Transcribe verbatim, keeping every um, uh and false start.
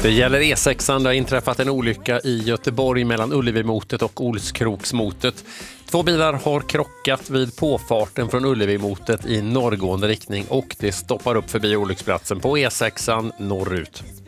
Det gäller E sexan. Det har inträffat en olycka i Göteborg mellan Ullevi-motet och Olskroksmotet. Två bilar har krockat vid påfarten från Ullevi-motet i norrgående riktning och det stoppar upp förbi olycksplatsen på E sexan norrut.